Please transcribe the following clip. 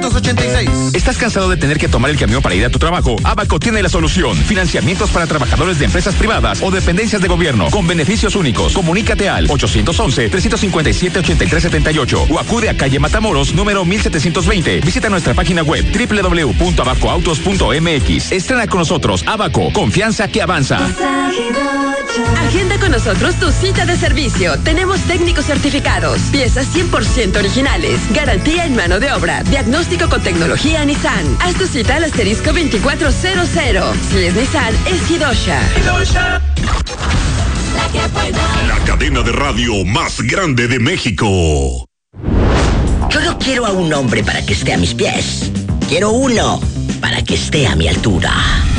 ¿Estás cansado de tener que tomar el camión para ir a tu trabajo? Abaco tiene la solución. Financiamientos para trabajadores de empresas privadas o dependencias de gobierno con beneficios únicos. Comunícate al 811-357-8378 o acude a calle Matamoros, número 1720. Visita nuestra página web www.abacoautos.mx. Estrena con nosotros Abaco, confianza que avanza. Agenda con nosotros tu cita de servicio. Tenemos técnicos certificados, piezas 100% originales, garantía en mano de obra, diagnóstico con tecnología Nissan. Haz tu cita al asterisco 2400. Si es Nissan, es Hidosha. La cadena de radio más grande de México. Yo no quiero a un hombre para que esté a mis pies. Quiero uno para que esté a mi altura.